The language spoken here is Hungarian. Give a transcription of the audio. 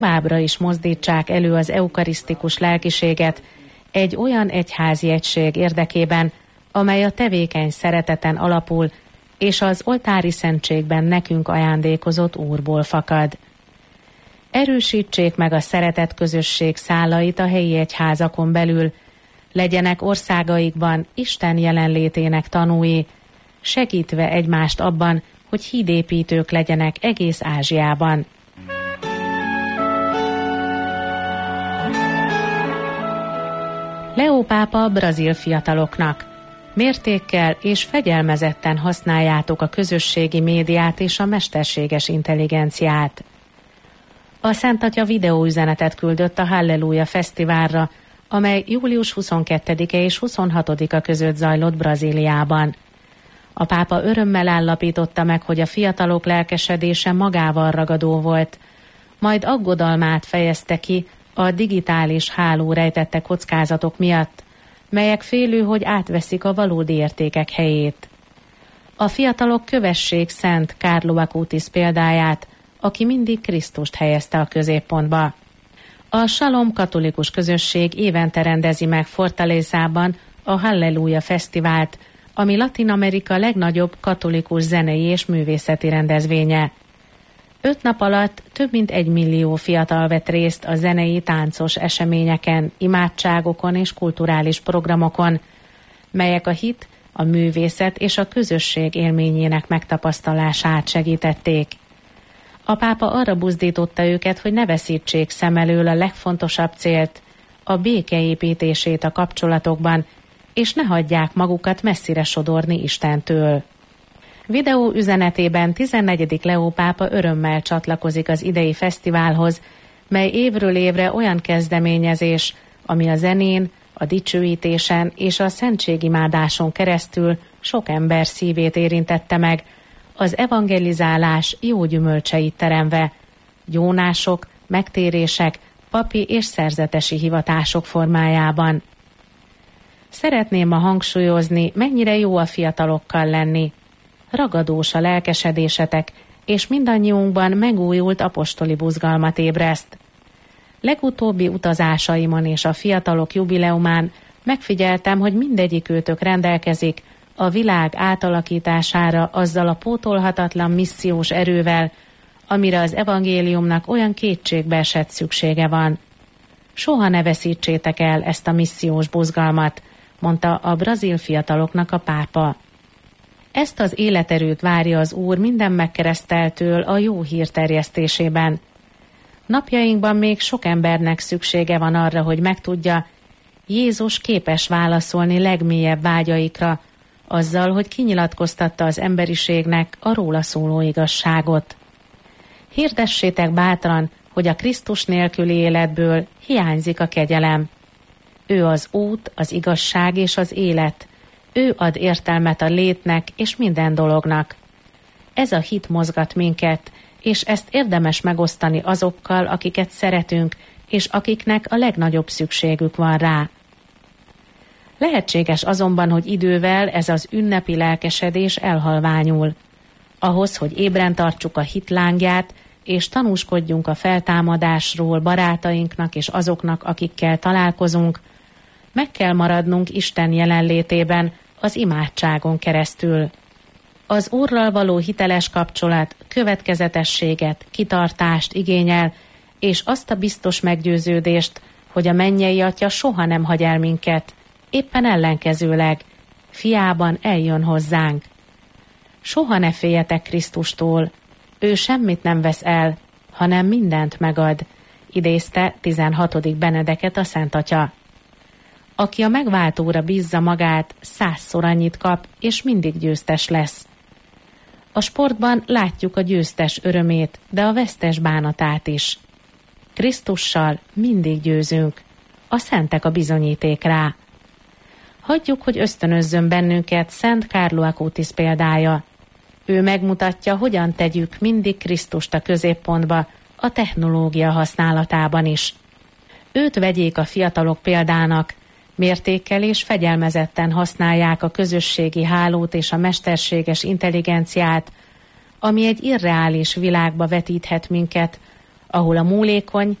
továbbra is mozdítsák elő az eukarisztikus lelkiséget egy olyan egyházi egység érdekében, amely a tevékeny szereteten alapul, és az oltári szentségben nekünk ajándékozott Úrból fakad. Erősítsék meg a szeretet közösség szálait a helyi egyházakon belül, legyenek országaikban Isten jelenlétének tanúi, segítve egymást abban, hogy hídépítők legyenek egész Ázsiában. Leó pápa brazil fiataloknak: mértékkel és fegyelmezetten használjátok a közösségi médiát és a mesterséges intelligenciát. A Szent Atya videóüzenetet küldött a Halleluja Fesztiválra, amely július 22-e és 26-a között zajlott Brazíliában. A pápa örömmel állapította meg, hogy a fiatalok lelkesedése magával ragadó volt, majd aggodalmát fejezte ki a digitális háló rejtette kockázatok miatt, melyek félő, hogy átveszik a valódi értékek helyét. A fiatalok kövessék Szent Carlo Acutis példáját, aki mindig Krisztust helyezte a középpontba. A Shalom katolikus közösség évente rendezi meg Fortalezában a Halleluja Fesztivált, ami Latin-Amerika legnagyobb katolikus zenei és művészeti rendezvénye. 5 nap alatt több mint 1 millió fiatal vett részt a zenei, táncos eseményeken, imádságokon és kulturális programokon, melyek a hit, a művészet és a közösség élményének megtapasztalását segítették. A pápa arra buzdította őket, hogy ne veszítsék szem elől a legfontosabb célt, a béke építését a kapcsolatokban, és ne hagyják magukat messzire sodorni Istentől. Videó üzenetében 14. Leó pápa örömmel csatlakozik az idei fesztiválhoz, mely évről évre olyan kezdeményezés, ami a zenén, a dicsőítésen és a szentségimádáson keresztül sok ember szívét érintette meg, az evangelizálás jó gyümölcseit teremve, gyónások, megtérések, papi és szerzetesi hivatások formájában. Szeretném ma hangsúlyozni, mennyire jó a fiatalokkal lenni. Ragadós a lelkesedésetek, és mindannyiunkban megújult apostoli buzgalmat ébreszt. Legutóbbi utazásaimon és a fiatalok jubileumán megfigyeltem, hogy mindegyik őtök rendelkezik a világ átalakítására azzal a pótolhatatlan missziós erővel, amire az evangéliumnak olyan kétségbeesett szüksége van. Soha ne veszítsétek el ezt a missziós buzgalmat, mondta a brazil fiataloknak a pápa. Ezt az életerőt várja az Úr minden megkereszteltől a jó hír terjesztésében. Napjainkban még sok embernek szüksége van arra, hogy megtudja, Jézus képes válaszolni legmélyebb vágyaikra, azzal, hogy kinyilatkoztatta az emberiségnek a róla szóló igazságot. Hirdessétek bátran, hogy a Krisztus nélküli életből hiányzik a kegyelem. Ő az út, az igazság és az élet. Ő ad értelmet a létnek és minden dolognak. Ez a hit mozgat minket, és ezt érdemes megosztani azokkal, akiket szeretünk, és akiknek a legnagyobb szükségük van rá. Lehetséges azonban, hogy idővel ez az ünnepi lelkesedés elhalványul. Ahhoz, hogy ébren tartsuk a hit lángját, és tanúskodjunk a feltámadásról barátainknak és azoknak, akikkel találkozunk, meg kell maradnunk Isten jelenlétében, az imádságon keresztül. Az Úrral való hiteles kapcsolat következetességet, kitartást igényel, és azt a biztos meggyőződést, hogy a mennyei Atya soha nem hagy el minket, éppen ellenkezőleg, fiában eljön hozzánk. Soha ne féljetek Krisztustól, ő semmit nem vesz el, hanem mindent megad, idézte 16. Benedeket a Szent Atya. Aki a megváltóra bízza magát, 100-szor annyit kap, és mindig győztes lesz. A sportban látjuk a győztes örömét, de a vesztes bánatát is. Krisztussal mindig győzünk. A szentek a bizonyíték rá. Hagyjuk, hogy ösztönözzön bennünket Szent Carlo Acutis példája. Ő megmutatja, hogyan tegyük mindig Krisztust a középpontba, a technológia használatában is. Őt vegyék a fiatalok példának, mértékkel és fegyelmezetten használják a közösségi hálót és a mesterséges intelligenciát, ami egy irreális világba vetíthet minket, ahol a múlékony,